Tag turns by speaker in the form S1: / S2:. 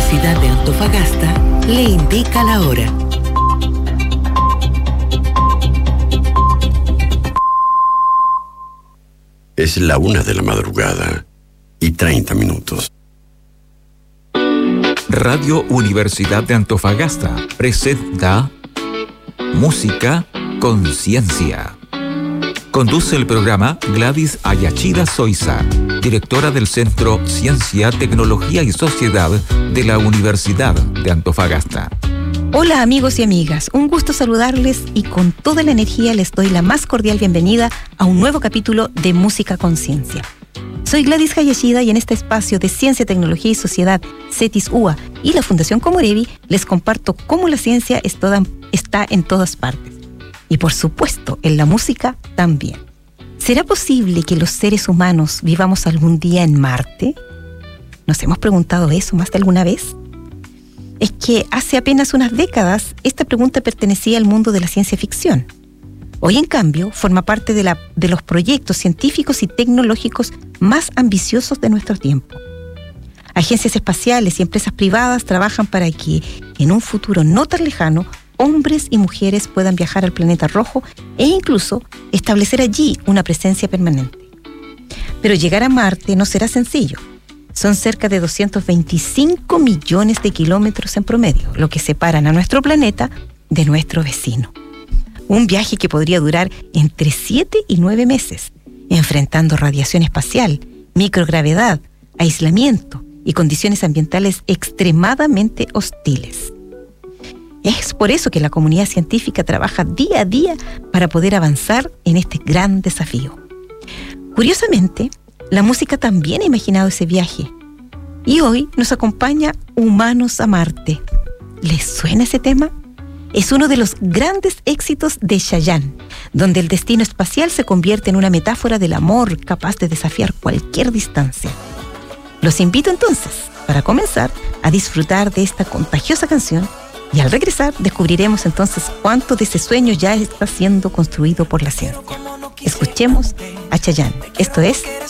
S1: Universidad de Antofagasta le indica la hora.
S2: Es la 1:30
S3: Radio Universidad de Antofagasta presenta Música Conciencia. Conduce el programa Gladys Ayachida Soiza, directora del Centro Ciencia, Tecnología y Sociedad de la Universidad de Antofagasta.
S4: Hola amigos y amigas, un gusto saludarles y con toda la energía les doy la más cordial bienvenida a un nuevo capítulo de Música Conciencia. Soy Gladys Ayachida y en este espacio de Ciencia, Tecnología y Sociedad, CETIS UA y la Fundación Comorevi les comparto cómo la ciencia está en todas partes. Y por supuesto, en la música también. ¿Será posible que los seres humanos vivamos algún día en Marte? ¿Nos hemos preguntado eso más de alguna vez? Es que hace apenas unas décadas esta pregunta pertenecía al mundo de la ciencia ficción. Hoy, en cambio, forma parte de los proyectos científicos y tecnológicos más ambiciosos de nuestro tiempo. Agencias espaciales y empresas privadas trabajan para que, en un futuro no tan lejano, hombres y mujeres puedan viajar al planeta rojo e incluso establecer allí una presencia permanente. Pero llegar a Marte no será sencillo. Son cerca de 225 millones de kilómetros en promedio, lo que separan a nuestro planeta de nuestro vecino. Un viaje que podría durar entre 7 y 9 meses, enfrentando radiación espacial, microgravedad, aislamiento y condiciones ambientales extremadamente hostiles. Es por eso que la comunidad científica trabaja día a día para poder avanzar en este gran desafío. Curiosamente, la música también ha imaginado ese viaje. Y hoy nos acompaña Humanos a Marte. ¿Les suena ese tema? Es uno de los grandes éxitos de Chayanne, donde el destino espacial se convierte en una metáfora del amor capaz de desafiar cualquier distancia. Los invito entonces, para comenzar, a disfrutar de esta contagiosa canción y al regresar descubriremos entonces cuánto de ese sueño ya está siendo construido por la ciencia. Escuchemos a Chayanne. Esto es